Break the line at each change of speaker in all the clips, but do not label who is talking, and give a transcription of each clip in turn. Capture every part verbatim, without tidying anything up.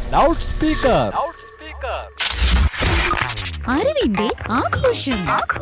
Loud speaker.
അറിവിന്റെ ആഘോഷം.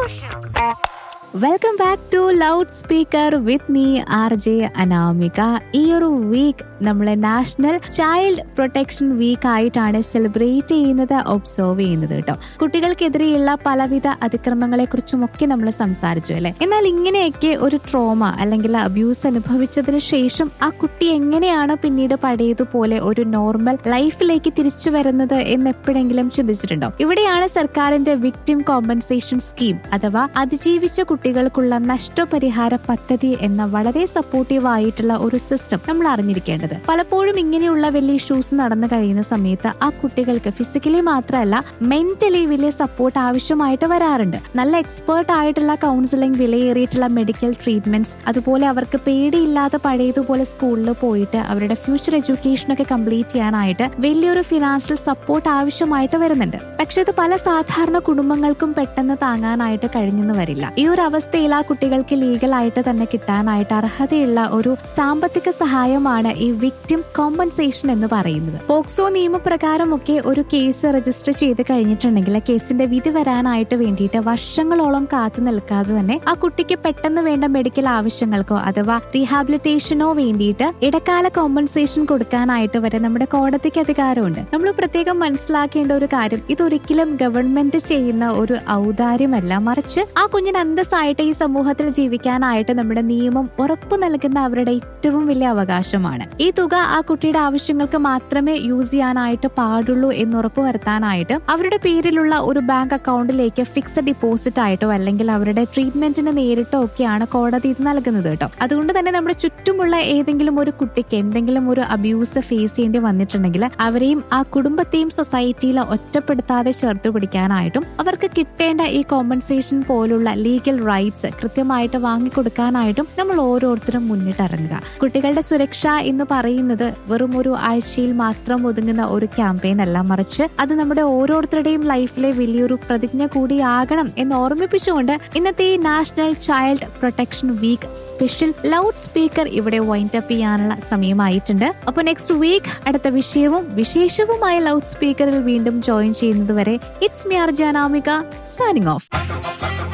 Welcome back to loud speaker with me R J Anamika. ഈ ഒരു വീക്ക് നമ്മളെ നാഷണൽ ചൈൽഡ് പ്രൊട്ടക്ഷൻ വീക്ക് ആയിട്ടാണ് സെലിബ്രേറ്റ് ചെയ്യുന്നത്, ഒബ്സർവ് ചെയ്യുന്നത് കേട്ടോ. കുട്ടികൾക്കെതിരെയുള്ള പലവിധ അതിക്രമങ്ങളെ കുറിച്ചുമൊക്കെ നമ്മൾ സംസാരിച്ചു അല്ലെ. എന്നാൽ ഇങ്ങനെയൊക്കെ ഒരു ട്രോമ അല്ലെങ്കിൽ അബ്യൂസ് അനുഭവിച്ചതിന് ശേഷം ആ കുട്ടി എങ്ങനെയാണ് പിന്നീട് പഴയതുപോലെ ഒരു നോർമൽ ലൈഫിലേക്ക് തിരിച്ചു വരുന്നത് എന്ന് എപ്പോഴെങ്കിലും ചിന്തിച്ചിട്ടുണ്ടോ? ഇവിടെയാണ് സർക്കാരിന്റെ വിക്ടിം കോമ്പൻസേഷൻ സ്കീം അഥവാ അതിജീവിച്ച കുട്ടികൾക്കുള്ള നഷ്ടപരിഹാര പദ്ധതി എന്ന വളരെ സപ്പോർട്ടീവ് ആയിട്ടുള്ള ഒരു സിസ്റ്റം നമ്മൾ അറിഞ്ഞിരിക്കേണ്ടത്. പലപ്പോഴും ഇങ്ങനെയുള്ള വലിയ ഇഷ്യൂസ് നടന്നു കഴിയുന്ന സമയത്ത് ആ കുട്ടികൾക്ക് ഫിസിക്കലി മാത്രമല്ല മെന്റലി വലിയ സപ്പോർട്ട് ആവശ്യമായിട്ട് വരാറുണ്ട്. നല്ല എക്സ്പേർട്ട് ആയിട്ടുള്ള കൗൺസിലിംഗ്, വിലയേറിയിട്ടുള്ള മെഡിക്കൽ ട്രീറ്റ്മെന്റ്സ്, അതുപോലെ അവർക്ക് പേടിയില്ലാതെ പഴയതുപോലെ സ്കൂളിൽ പോയിട്ട് അവരുടെ ഫ്യൂച്ചർ എഡ്യൂക്കേഷൻ ഒക്കെ കംപ്ലീറ്റ് ചെയ്യാനായിട്ട് വലിയൊരു ഫിനാൻഷ്യൽ സപ്പോർട്ട് ആവശ്യമായിട്ട് വരുന്നുണ്ട്. പക്ഷെ ഇത് പല സാധാരണ കുടുംബങ്ങൾക്കും പെട്ടെന്ന് താങ്ങാനായിട്ട് കഴിഞ്ഞെന്ന് വരില്ല. ഈ ഒരു അവസ്ഥയിൽ ആ കുട്ടികൾക്ക് ലീഗലായിട്ട് തന്നെ കിട്ടാനായിട്ട് അർഹതയുള്ള ഒരു സാമ്പത്തിക സഹായമാണ് ഈ വിക്ടിം കോമ്പൻസേഷൻ എന്ന് പറയുന്നത്. പോക്സോ നിയമപ്രകാരമൊക്കെ ഒരു കേസ് രജിസ്റ്റർ ചെയ്ത് കഴിഞ്ഞിട്ടുണ്ടെങ്കിൽ കേസിന്റെ വിധി വരാനായിട്ട് വേണ്ടിയിട്ട് വർഷങ്ങളോളം കാത്തു നിൽക്കാതെ തന്നെ ആ കുട്ടിക്ക് പെട്ടെന്ന് വേണ്ട മെഡിക്കൽ ആവശ്യങ്ങൾക്കോ അഥവാ റീഹാബിലിറ്റേഷനോ വേണ്ടിയിട്ട് ഇടക്കാല കോമ്പൻസേഷൻ കൊടുക്കാനായിട്ട് വരെ നമ്മുടെ കോടതിക്ക് അധികാരമുണ്ട്. നമ്മൾ പ്രത്യേകം മനസ്സിലാക്കേണ്ട ഒരു കാര്യം, ഇതൊരിക്കലും ഗവൺമെന്റ് ചെയ്യുന്ന ഒരു ഔദാര്യമല്ല, മറിച്ച് ആ കുഞ്ഞിന് അന്തസ്സായിട്ട് ഈ സമൂഹത്തിൽ ജീവിക്കാനായിട്ട് നമ്മുടെ നിയമം ഉറപ്പു നൽകുന്ന അവരുടെ ഏറ്റവും വലിയ അവകാശമാണ്. ഈ തുക ആ കുട്ടിയുടെ ആവശ്യങ്ങൾക്ക് മാത്രമേ യൂസ് ചെയ്യാനായിട്ട് പാടുള്ളൂ എന്ന് ഉറപ്പു വരുത്താനായിട്ട് അവരുടെ പേരിലുള്ള ഒരു ബാങ്ക് അക്കൗണ്ടിലേക്ക് ഫിക്സഡ് ഡിപ്പോസിറ്റ് ആയിട്ടോ അല്ലെങ്കിൽ അവരുടെ ട്രീറ്റ്മെന്റിന് നേരിട്ടോ ഒക്കെയാണ് കോടതി ഇത് നൽകുന്നത് കേട്ടോ. അതുകൊണ്ട് തന്നെ നമ്മുടെ ചുറ്റുമുള്ള ഏതെങ്കിലും ഒരു കുട്ടിക്ക് എന്തെങ്കിലും ഒരു അബ്യൂസ് ഫേസ് ചെയ്യേണ്ടി വന്നിട്ടുണ്ടെങ്കിൽ അവരെയും ആ കുടുംബത്തെയും സൊസൈറ്റിയിൽ ഒറ്റപ്പെടുത്താതെ ചേർത്ത് പിടിക്കാനായിട്ടും അവർക്ക് കിട്ടേണ്ട ഈ കോമ്പൻസേഷൻ പോലുള്ള ലീഗൽ റൈറ്റ്സ് കൃത്യമായിട്ട് വാങ്ങിക്കൊടുക്കാനായിട്ടും നമ്മൾ ഓരോരുത്തരും മുന്നിട്ടിറങ്ങുക. കുട്ടികളുടെ സുരക്ഷ എന്ന് പറയുന്നത് വെറും ഒരു ആഴ്ചയിൽ മാത്രം ഒതുങ്ങുന്ന ഒരു ക്യാമ്പയിൻ അല്ല, മറിച്ച് അത് നമ്മുടെ ഓരോരുത്തരുടെയും ലൈഫിലെ വലിയൊരു പ്രതിജ്ഞ കൂടിയാകണം എന്ന് ഓർമ്മിപ്പിച്ചുകൊണ്ട് ഇന്നത്തെ national child protection week special loud speaker ഇവിടെ വൈൻഡ് അപ്പ് ചെയ്യാനുള്ള സമയമായിട്ടുണ്ട്. അപ്പൊ നെക്സ്റ്റ് വീക്ക് അടുത്ത വിഷയവും വിശേഷവുമായ ലൗഡ് സ്പീക്കറിൽ വീണ്ടും ജോയിൻ ചെയ്യുന്നത് വരെ it's me R J Anamika signing off.